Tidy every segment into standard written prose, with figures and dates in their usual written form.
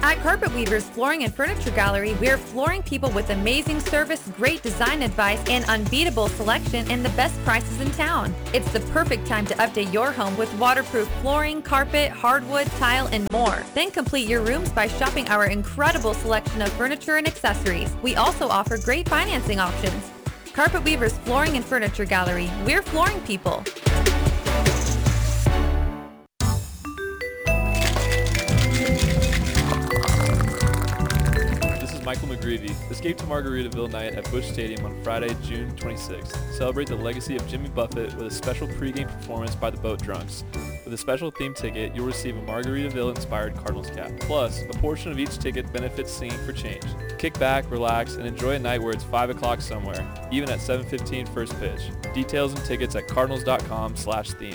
At Carpet Weavers Flooring and Furniture Gallery, we're flooring people with amazing service, great design advice, and unbeatable selection and the best prices in town. It's the perfect time to update your home with waterproof flooring, carpet, hardwood, tile, and more. Then complete your rooms by shopping our incredible selection of furniture and accessories. We also offer great financing options. Carpet Weavers Flooring and Furniture Gallery. We're flooring people. Michael McGreevy. Escape to Margaritaville night at Busch Stadium on Friday, June 26th. Celebrate the legacy of Jimmy Buffett with a special pregame performance by the Boat Drunks. With a special theme ticket, you'll receive a Margaritaville-inspired Cardinals cap. Plus, a portion of each ticket benefits Singing for Change. Kick back, relax, and enjoy a night where it's 5 o'clock somewhere, even at 7:15 first pitch. Details and tickets at cardinals.com/theme.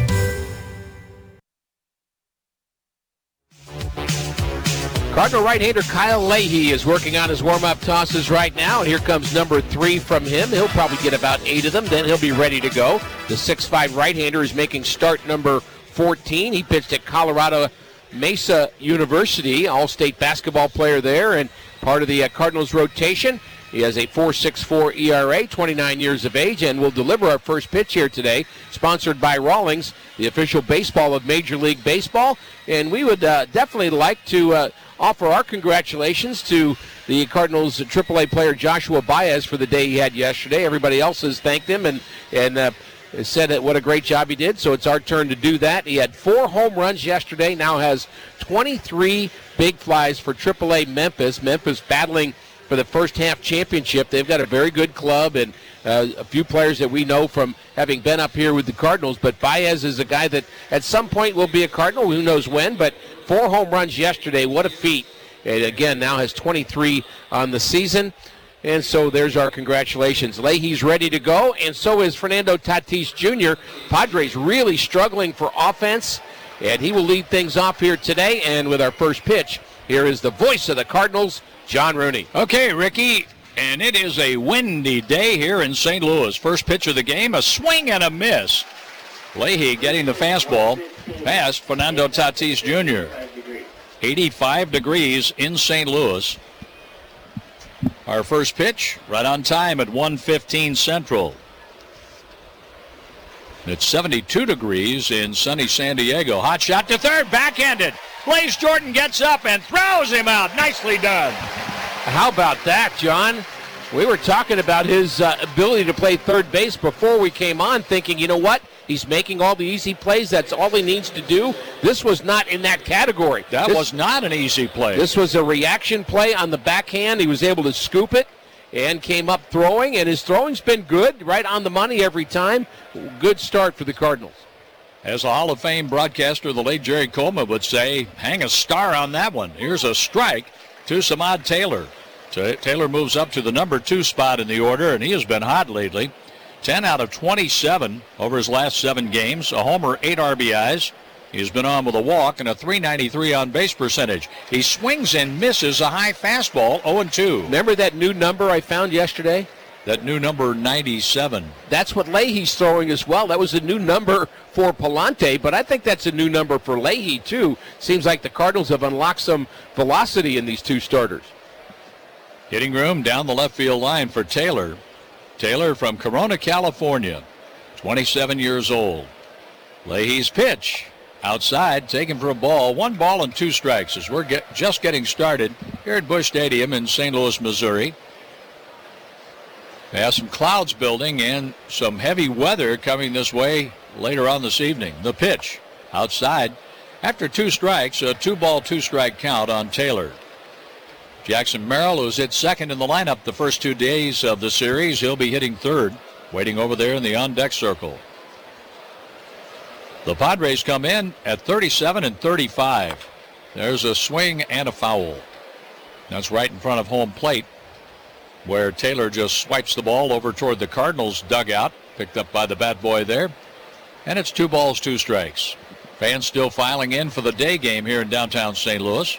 Cardinal right-hander Kyle Leahy is working on his warm-up tosses right now. And here comes number 3 from him. He'll probably get about 8 of them. Then he'll be ready to go. The 6'5 right-hander is making start number 14. He pitched at Colorado Mesa University, all-state basketball player there and part of the Cardinals rotation. He has a 4.64 ERA, 29 years of age, and will deliver our first pitch here today, sponsored by Rawlings, the official baseball of Major League Baseball. And we would definitely like to offer our congratulations to the Cardinals AAA player Joshua Baez for the day he had yesterday. Everybody else has thanked him and said that what a great job he did, so it's our turn to do that. He had 4 home runs yesterday, now has 23 big flies for AAA Memphis. Memphis battling for the first half championship. They've got a very good club and a few players that we know from having been up here with the Cardinals, but Baez is a guy that at some point will be a Cardinal, who knows when, but 4 home runs yesterday, what a feat. And again, now has 23 on the season. And so there's our congratulations. Leahy's ready to go, and so is Fernando Tatis Jr. Padres really struggling for offense, and he will lead things off here today. And with our first pitch, here is the voice of the Cardinals, John Rooney. Okay, Ricky, and it is a windy day here in St. Louis. First pitch of the game, a swing and a miss. Leahy getting the fastball past Fernando Tatis Jr. 85 degrees in St. Louis. Our first pitch right on time at 1:15 Central. It's 72 degrees in sunny San Diego. Hot shot to third, backhanded. Blaze Jordan gets up and throws him out. Nicely done. How about that, John? We were talking about his ability to play third base before we came on, thinking, you know what? He's making all the easy plays. That's all he needs to do. This was not in that category. This was not an easy play. This was a reaction play on the backhand. He was able to scoop it and came up throwing, and his throwing's been good, right on the money every time. Good start for the Cardinals. As a Hall of Fame broadcaster, the late Jerry Coleman would say, hang a star on that one. Here's a strike to Samad Taylor. Taylor moves up to the number 2 spot in the order, and he has been hot lately. 10 out of 27 over his last 7 games, a homer, 8 RBIs. He's been on with a walk and a .393 on base percentage. He swings and misses a high fastball, 0-2. Remember that new number I found yesterday? That new number 97. That's what Leahy's throwing as well. That was a new number for Palante, but I think that's a new number for Leahy too. Seems like the Cardinals have unlocked some velocity in these 2 starters. Hitting room down the left field line for Taylor. Taylor from Corona, California, 27 years old. Leahy's pitch outside, taken for a ball. 1 ball and 2 strikes as we're just getting started here at Busch Stadium in St. Louis, Missouri. They have some clouds building and some heavy weather coming this way later on this evening. The pitch outside after 2 strikes, a 2-ball, 2-strike count on Taylor. Jackson Merrill, who's hit second in the lineup the first 2 days of the series, he'll be hitting third, waiting over there in the on-deck circle. The Padres come in at 37 and 35. There's a swing and a foul. That's right in front of home plate, where Taylor just swipes the ball over toward the Cardinals dugout, picked up by the bat boy there. And it's 2 balls, 2 strikes. Fans still filing in for the day game here in downtown St. Louis.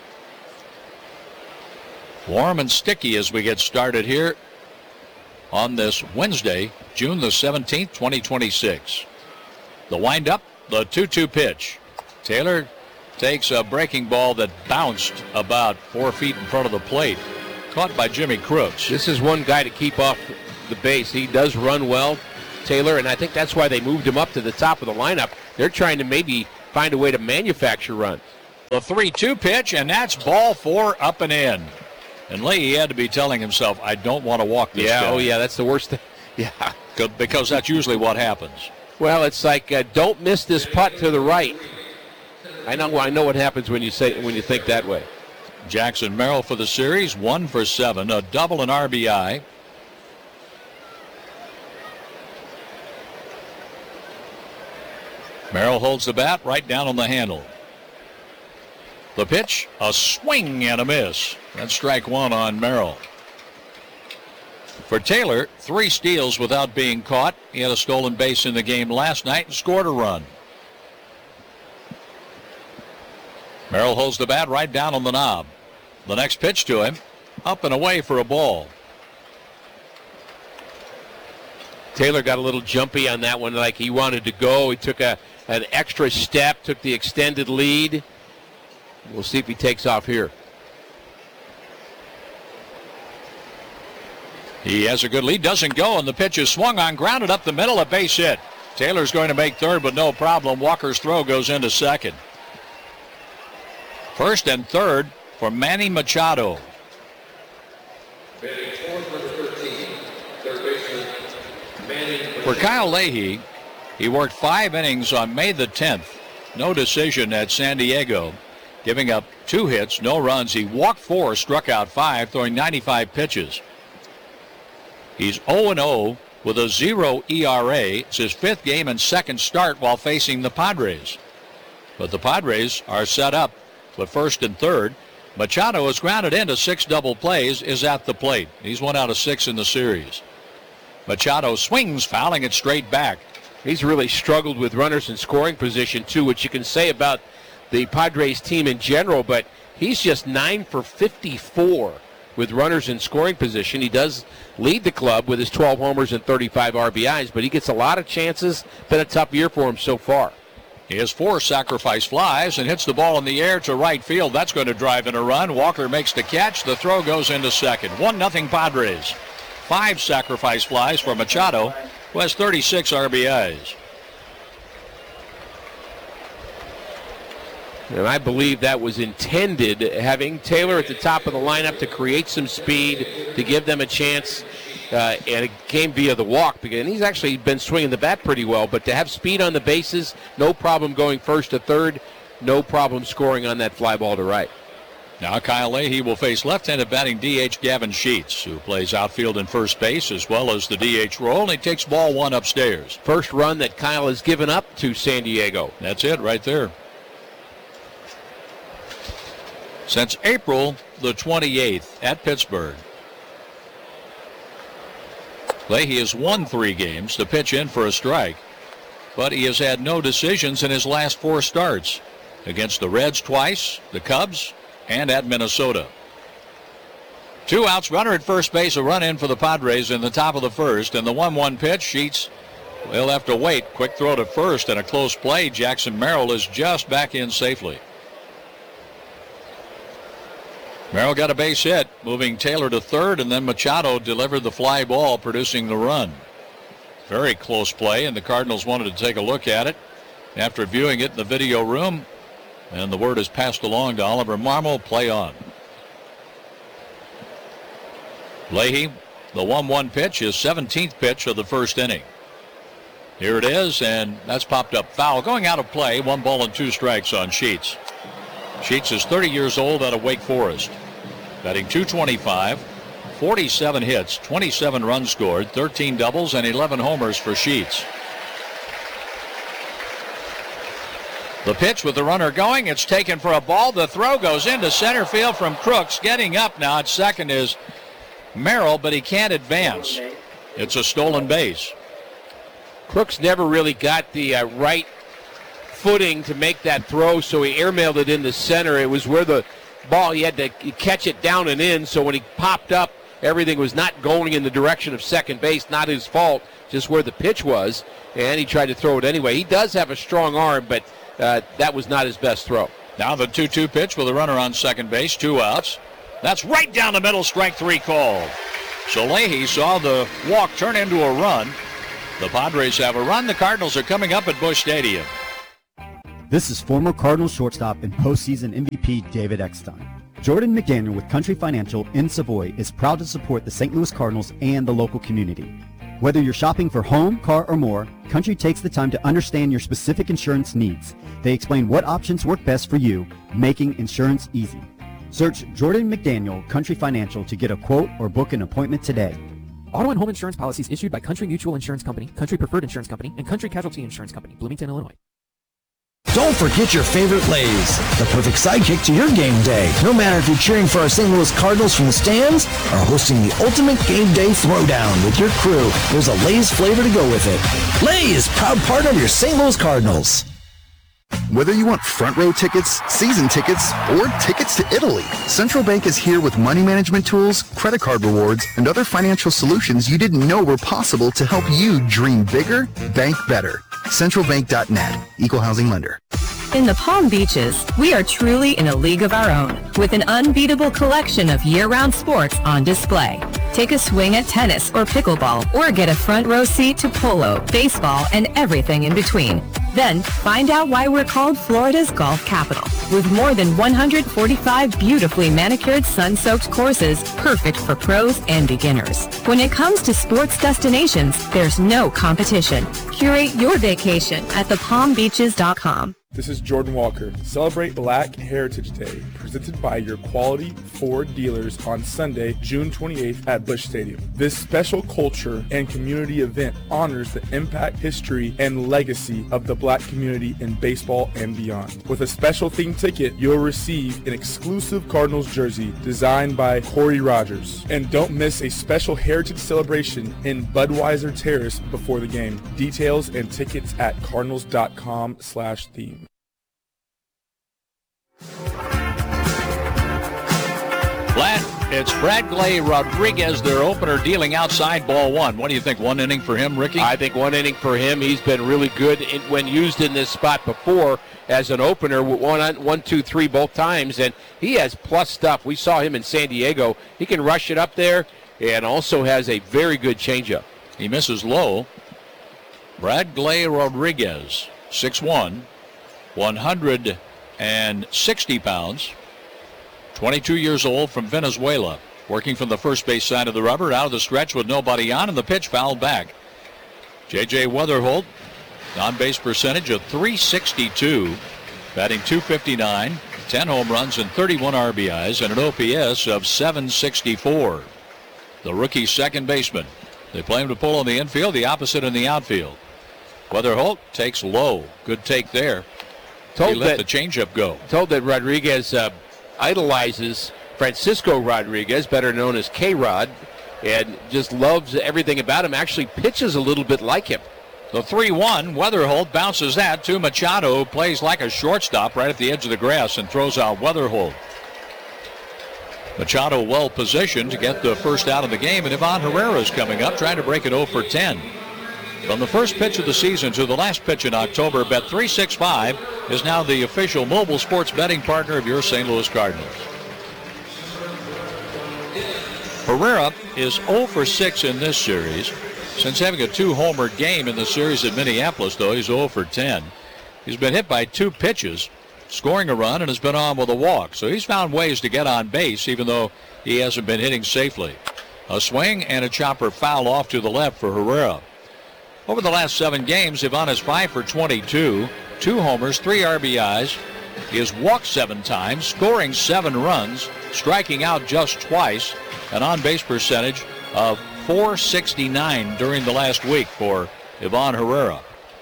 Warm and sticky as we get started here on this Wednesday, June the 17th, 2026. The windup, the 2-2 pitch. Taylor takes a breaking ball that bounced about 4 feet in front of the plate. Caught by Jimmy Crooks. This is one guy to keep off the base. He does run well, Taylor, and I think that's why they moved him up to the top of the lineup. They're trying to maybe find a way to manufacture runs. The 3-2 pitch, and that's ball 4 up and in. And Leahy had to be telling himself, I don't want to walk this guy. Oh, yeah, that's the worst thing. Yeah. Because that's usually what happens. Well, it's like, don't miss this putt to the right. I know what happens when you think that way. Jackson Merrill for the series, 1 for 7, a double and RBI. Merrill holds the bat right down on the handle. The pitch, a swing and a miss. That's strike 1 on Merrill. For Taylor, 3 steals without being caught. He had a stolen base in the game last night and scored a run. Merrill holds the bat right down on the knob. The next pitch to him, up and away for a ball. Taylor got a little jumpy on that one, like he wanted to go. He took an extra step, took the extended lead. We'll see if he takes off here. He has a good lead, doesn't go, and the pitch is swung on, grounded up the middle, a base hit. Taylor's going to make third, but no problem. Walker's throw goes into second. First and third for Manny Machado. For Kyle Leahy, he worked 5 innings on May the 10th. No decision at San Diego, giving up 2 hits, no runs. He walked 4, struck out 5, throwing 95 pitches. He's 0-0 with a 0 ERA. It's his 5th game and 2nd start while facing the Padres. But the Padres are set up with first and third. Machado is grounded into 6 double plays, is at the plate. He's 1 out of 6 in the series. Machado swings, fouling it straight back. He's really struggled with runners in scoring position, too, which you can say about the Padres team in general, but he's just 9 for 54 with runners in scoring position. He does lead the club with his 12 homers and 35 RBIs, but he gets a lot of chances. Been a tough year for him so far. He has 4 sacrifice flies and hits the ball in the air to right field. That's going to drive in a run. Walker makes the catch. The throw goes into second. 1-0 Padres. 5 sacrifice flies for Machado, who has 36 RBIs. And I believe that was intended, having Taylor at the top of the lineup to create some speed, to give them a chance, and it came via the walk. And he's actually been swinging the bat pretty well, but to have speed on the bases, no problem going first to third, no problem scoring on that fly ball to right. Now Kyle Leahy will face left-handed batting DH Gavin Sheets, who plays outfield and first base as well as the DH role, and he takes ball 1 upstairs. First run that Kyle has given up to San Diego. That's it right there. Since April the 28th at Pittsburgh, Leahy has won 3 games. The pitch in for a strike, but he has had no decisions in his last 4 starts. Against the Reds twice, the Cubs, and at Minnesota. 2 outs, runner at first base, a run in for the Padres in the top of the first, and the 1-1 pitch. Sheets will have to wait. Quick throw to first and a close play. Jackson Merrill is just back in safely. Merrill got a base hit, moving Taylor to third, and then Machado delivered the fly ball, producing the run. Very close play, and the Cardinals wanted to take a look at it after viewing it in the video room. And the word is passed along to Oliver Marmol. Play on. Leahy, the 1-1 pitch, his 17th pitch of the first inning. Here it is, and that's popped up foul. Going out of play, 1 ball and 2 strikes on Sheets. Sheets is 30 years old, out of Wake Forest. Batting .225, 47 hits, 27 runs scored, 13 doubles, and 11 homers for Sheets. The pitch with the runner going. It's taken for a ball. The throw goes into center field from Crooks. Getting up now at second is Merrill, but he can't advance. It's a stolen base. Crooks never really got the right footing to make that throw, so he airmailed it into center. It was where the ball, he had to catch it down and in, so when he popped up, everything was not going in the direction of second base. Not his fault, just where the pitch was, and he tried to throw it anyway. He does have a strong arm, but that was not his best throw. Now the 2-2 pitch with a runner on second base, 2 outs. That's right down the middle, strike 3 called. So Leahy saw the walk turn into a run. The Padres have a run. The Cardinals are coming up at Busch Stadium. This is former Cardinals shortstop and postseason MVP David Eckstein. Jordan McDaniel with Country Financial in Savoy is proud to support the St. Louis Cardinals and the local community. Whether you're shopping for home, car, or more, Country takes the time to understand your specific insurance needs. They explain what options work best for you, making insurance easy. Search Jordan McDaniel Country Financial to get a quote or book an appointment today. Auto and home insurance policies issued by Country Mutual Insurance Company, Country Preferred Insurance Company, and Country Casualty Insurance Company, Bloomington, Illinois. Don't forget your favorite Lay's, the perfect sidekick to your game day. No matter if you're cheering for our St. Louis Cardinals from the stands or hosting the ultimate game day throwdown with your crew, there's a Lay's flavor to go with it. Lay's, proud partner of your St. Louis Cardinals. Whether you want front row tickets, season tickets, or tickets to Italy, Central Bank is here with money management tools, credit card rewards, and other financial solutions you didn't know were possible to help you dream bigger, bank better. CentralBank.net, Equal Housing Lender. In the Palm Beaches, we are truly in a league of our own, with an unbeatable collection of year-round sports on display. Take a swing at tennis or pickleball, or get a front row seat to polo, baseball, and everything in between. Then, find out why we're called Florida's golf capital, with more than 145 beautifully manicured sun-soaked courses perfect for pros and beginners. When it comes to sports destinations, there's no competition. Curate your vacation at thepalmbeaches.com. This is Jordan Walker. Celebrate Black Heritage Day, presented by your quality Ford dealers on Sunday, June 28th at Busch Stadium. This special culture and community event honors the impact, history, and legacy of the Black community in baseball and beyond. With a special themed ticket, you'll receive an exclusive Cardinals jersey designed by Corey Rogers. And don't miss a special heritage celebration in Budweiser Terrace before the game. Details and tickets at cardinals.com/theme. It's Bradley Rodriguez, their opener, dealing outside, ball 1. What do you think, 1 inning for him, Ricky? I think 1 inning for him. He's been really good when used in this spot before as an opener, 1, 2, 3 both times, and he has plus stuff. We saw him in San Diego. He can rush it up there and also has a very good changeup. He misses low. Bradley Rodriguez, 6'1", 160 pounds. 22 years old, from Venezuela, working from the first base side of the rubber, out of the stretch with nobody on, and the pitch fouled back. J.J. Weatherholt, on-base percentage of .362, batting .259, 10 home runs and 31 RBIs, and an OPS of .764. The rookie second baseman. They play him to pull on the infield, the opposite in the outfield. Weatherholt takes low. Good take there. He let the changeup go. Told that Rodriguez idolizes Francisco Rodriguez, better known as K-Rod, and just loves everything about him. Actually pitches a little bit like him. The 3-1, Weatherholt bounces that to Machado, who plays like a shortstop right at the edge of the grass and throws out Weatherholt. Machado well positioned to get the first out of the game, and Ivan Herrera is coming up, trying to break it 0 for 10. From the first pitch of the season to the last pitch in October, Bet365 is now the official mobile sports betting partner of your St. Louis Cardinals. Herrera is 0 for 6 in this series. Since having a 2-homer game in the series at Minneapolis, though, he's 0 for 10. He's been hit by 2 pitches, scoring a run, and has been on with a walk. So he's found ways to get on base, even though he hasn't been hitting safely. A swing and a chopper foul off to the left for Herrera. Over the last 7 games, Ivan is 5 for 22, 2 homers, 3 RBIs. He has walked 7 times, scoring 7 runs, striking out just twice, an on-base percentage of .469 during the last week for Ivan Herrera.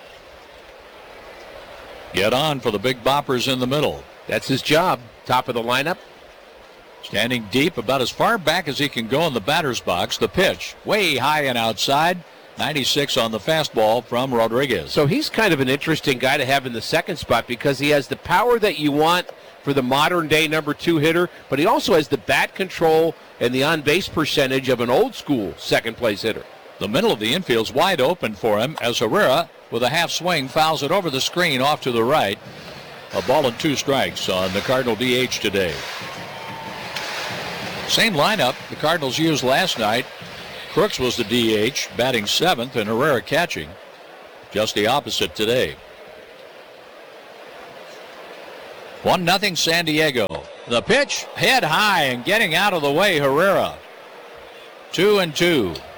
Get on for the big boppers in the middle. That's his job, top of the lineup. Standing deep, about as far back as he can go in the batter's box. The pitch, way high and outside. 96 on the fastball from Rodriguez. So he's kind of an interesting guy to have in the second spot because he has the power that you want for the modern-day number 2 hitter, but he also has the bat control and the on-base percentage of an old-school second-place hitter. The middle of the infield's wide open for him as Herrera, with a half swing, fouls it over the screen off to the right. A ball and 2 strikes on the Cardinal DH today. Same lineup the Cardinals used last night. Crooks was the DH, batting 7th, and Herrera catching. Just the opposite today. 1-0 San Diego. The pitch, head high and getting out of the way, Herrera. 2-2.